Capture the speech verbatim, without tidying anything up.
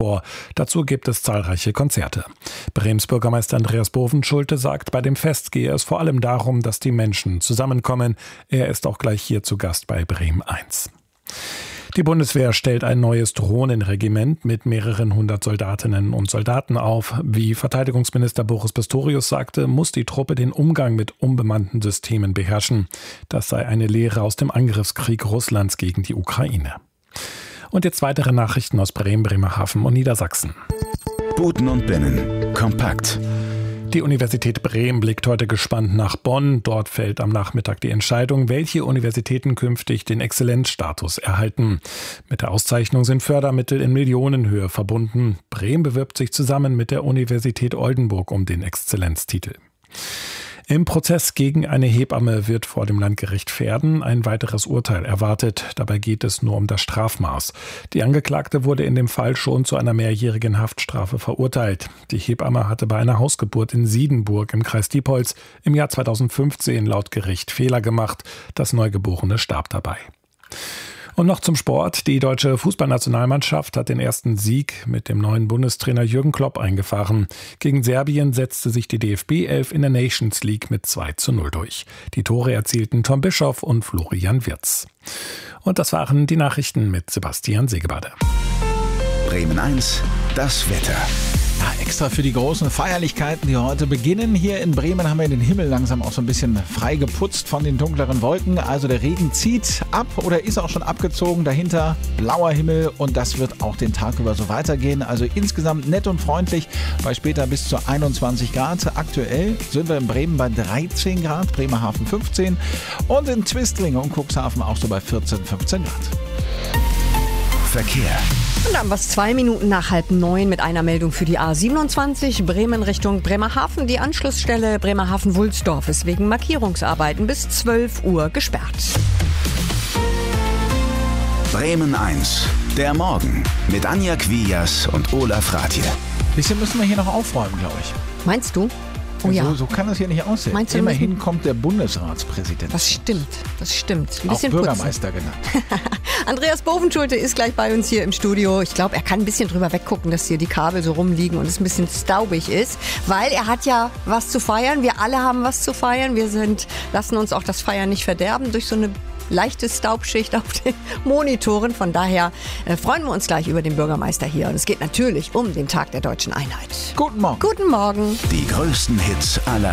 vor. Dazu gibt es zahlreiche Konzerte. Brems Bürgermeister Andreas Bovenschulte sagt, bei dem Fest gehe es vor allem darum, dass die Menschen zusammenkommen. Er ist auch gleich hier zu Gast bei Bremen eins. Die Bundeswehr stellt ein neues Drohnenregiment mit mehreren hundert Soldatinnen und Soldaten auf. Wie Verteidigungsminister Boris Pistorius sagte, muss die Truppe den Umgang mit unbemannten Systemen beherrschen. Das sei eine Lehre aus dem Angriffskrieg Russlands gegen die Ukraine. Und jetzt weitere Nachrichten aus Bremen, Bremerhaven und Niedersachsen. Buten und Binnen. Kompakt. Die Universität Bremen blickt heute gespannt nach Bonn. Dort fällt am Nachmittag die Entscheidung, welche Universitäten künftig den Exzellenzstatus erhalten. Mit der Auszeichnung sind Fördermittel in Millionenhöhe verbunden. Bremen bewirbt sich zusammen mit der Universität Oldenburg um den Exzellenztitel. Im Prozess gegen eine Hebamme wird vor dem Landgericht Verden ein weiteres Urteil erwartet. Dabei geht es nur um das Strafmaß. Die Angeklagte wurde in dem Fall schon zu einer mehrjährigen Haftstrafe verurteilt. Die Hebamme hatte bei einer Hausgeburt in Siedenburg im Kreis Diepholz im Jahr zweitausendfünfzehn laut Gericht Fehler gemacht. Das Neugeborene starb dabei. Und noch zum Sport. Die deutsche Fußballnationalmannschaft hat den ersten Sieg mit dem neuen Bundestrainer Jürgen Klopp eingefahren. Gegen Serbien setzte sich die D F B elf in der Nations League mit zwei zu null durch. Die Tore erzielten Tom Bischoff und Florian Wirtz. Und das waren die Nachrichten mit Sebastian Segebade. Bremen eins, das Wetter. Ja, extra für die großen Feierlichkeiten, die heute beginnen. Hier in Bremen haben wir den Himmel langsam auch so ein bisschen frei geputzt von den dunkleren Wolken. Also der Regen zieht ab oder ist auch schon abgezogen. Dahinter blauer Himmel und das wird auch den Tag über so weitergehen. Also insgesamt nett und freundlich, bei später bis zu einundzwanzig Grad. Aktuell sind wir in Bremen bei dreizehn Grad, Bremerhaven fünfzehn und in Twistlinge und Cuxhaven auch so bei vierzehn, fünfzehn Grad. Verkehr. Und dann was zwei Minuten nach halb neun mit einer Meldung für die A siebenundzwanzig Bremen Richtung Bremerhaven. Die Anschlussstelle Bremerhaven-Wulsdorf ist wegen Markierungsarbeiten bis zwölf Uhr gesperrt. Bremen eins, der Morgen mit Anja Quias und Olaf Rathje. Bisschen müssen wir hier noch aufräumen, glaube ich. Meinst du? Oh ja. So, so kann das hier nicht aussehen. Meinst du, Immerhin müssen... kommt der Bundesratspräsident. Das stimmt, das stimmt. Ein auch bisschen Bürgermeister genannt. Andreas Bovenschulte ist gleich bei uns hier im Studio. Ich glaube, er kann ein bisschen drüber weggucken, dass hier die Kabel so rumliegen und es ein bisschen staubig ist, weil er hat ja was zu feiern. Wir alle haben was zu feiern. Wir sind, lassen uns auch das Feiern nicht verderben durch so eine leichte Staubschicht auf den Monitoren. Von daher äh, freuen wir uns gleich über den Bürgermeister hier. Und es geht natürlich um den Tag der deutschen Einheit. Guten Morgen. Guten Morgen. Die größten Hits aller